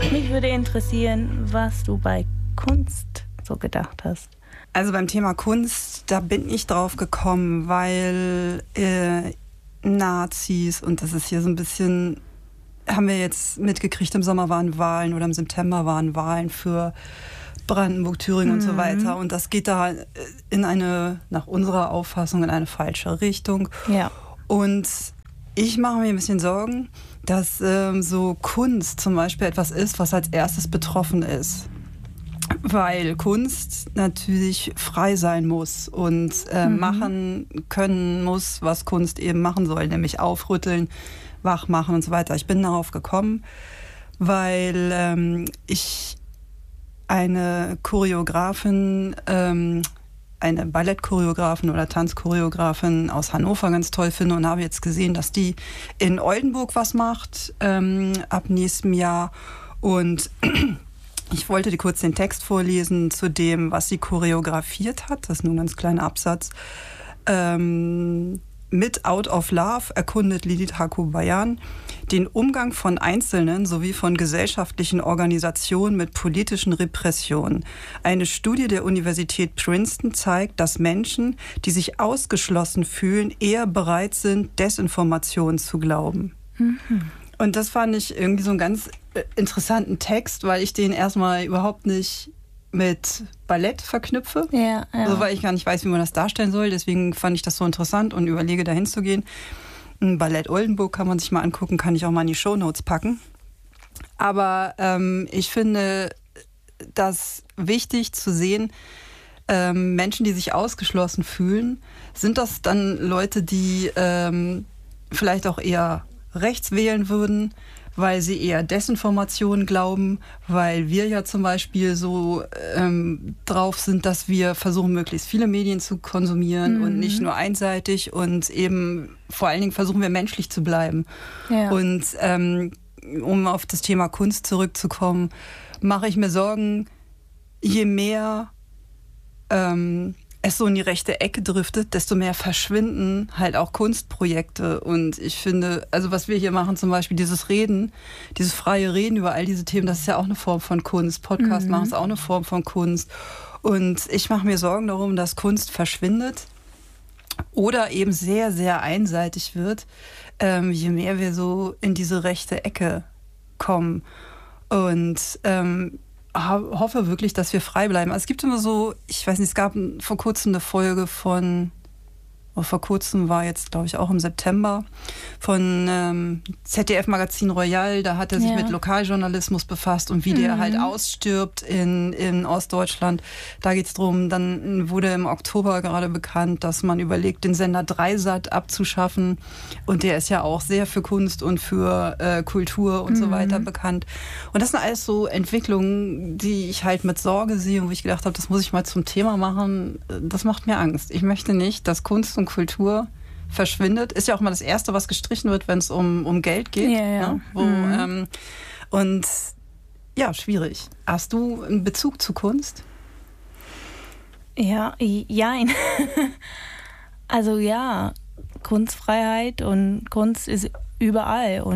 Mich würde interessieren, was du bei Kunst so gedacht hast. Also beim Thema Kunst, da bin ich drauf gekommen, weil Nazis, und das ist hier so ein bisschen, haben wir jetzt mitgekriegt, im Sommer waren Wahlen oder im September waren Wahlen für Brandenburg, Thüringen und so weiter. Und das geht da in eine, nach unserer Auffassung, in eine falsche Richtung. Ja. Und ich mache mir ein bisschen Sorgen, dass so Kunst zum Beispiel etwas ist, was als erstes betroffen ist. Weil Kunst natürlich frei sein muss und machen können muss, was Kunst eben machen soll, nämlich aufrütteln, wach machen und so weiter. Ich bin darauf gekommen, weil ich eine Choreografin, eine Ballettchoreografin oder Tanzchoreografin aus Hannover ganz toll finde und habe jetzt gesehen, dass die in Oldenburg was macht ab nächstem Jahr. Und ich wollte dir kurz den Text vorlesen zu dem, was sie choreografiert hat. Das ist nur ein ganz kleiner Absatz. Mit Out of Love erkundet Lilith Hakubayan den Umgang von Einzelnen sowie von gesellschaftlichen Organisationen mit politischen Repressionen. Eine Studie der Universität Princeton zeigt, dass Menschen, die sich ausgeschlossen fühlen, eher bereit sind, Desinformationen zu glauben. Und das fand ich irgendwie so einen ganz interessanten Text, weil ich den erstmal überhaupt nicht mit Ballett verknüpfe. Ja. Also, weil ich gar nicht weiß, wie man das darstellen soll. Deswegen fand ich das so interessant und überlege, da hinzugehen. Ein Ballett Oldenburg kann man sich mal angucken, kann ich auch mal in die Shownotes packen. Aber ich finde das wichtig zu sehen, Menschen, die sich ausgeschlossen fühlen, sind das dann Leute, die vielleicht auch eher rechts wählen würden, weil sie eher Desinformation glauben, weil wir ja zum Beispiel so drauf sind, dass wir versuchen, möglichst viele Medien zu konsumieren und nicht nur einseitig und eben vor allen Dingen versuchen wir menschlich zu bleiben. Ja. Und um auf das Thema Kunst zurückzukommen, mache ich mir Sorgen, je mehr es so in die rechte Ecke driftet, desto mehr verschwinden halt auch Kunstprojekte. Und ich finde, also was wir hier machen, zum Beispiel dieses Reden, dieses freie Reden über all diese Themen, das ist ja auch eine Form von Kunst. Podcast machen ist auch eine Form von Kunst. Und ich mache mir Sorgen darum, dass Kunst verschwindet oder eben sehr, sehr einseitig wird, je mehr wir so in diese rechte Ecke kommen. Und hoffe wirklich, dass wir frei bleiben. Also es gibt immer so, ich weiß nicht, es gab vor kurzem eine Folge vor kurzem war jetzt, glaube ich, auch im September, von ZDF-Magazin Royal. Da hat er sich mit Lokaljournalismus befasst und wie der halt ausstirbt in Ostdeutschland. Da geht es drum. Dann wurde im Oktober gerade bekannt, dass man überlegt, den Sender Dreisat abzuschaffen. Und der ist ja auch sehr für Kunst und für Kultur und so weiter bekannt. Und das sind alles so Entwicklungen, die ich halt mit Sorge sehe und wo ich gedacht habe, das muss ich mal zum Thema machen. Das macht mir Angst. Ich möchte nicht, dass Kunst und Kultur verschwindet. Ist ja auch mal das Erste, was gestrichen wird, wenn es um Geld geht. Ja. Ne? Und ja, schwierig. Hast du einen Bezug zu Kunst? Ja, jein. Also ja, Kunstfreiheit und Kunst ist überall. Und